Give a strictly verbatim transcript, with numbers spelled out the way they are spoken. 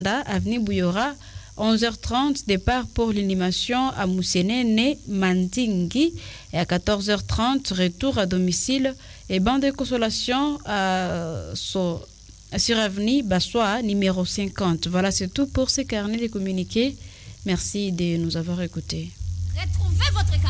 avenue Bouyora, onze heures trente, départ pour l'animation à Mousséné, Mandingi, et à quatorze heures trente, retour à domicile et banc de consolation à, sur, sur avenue Bassoa, numéro cinquante. Voilà, c'est tout pour ces carnets de communiqués. Merci de nous avoir écoutés. Retrouvez votre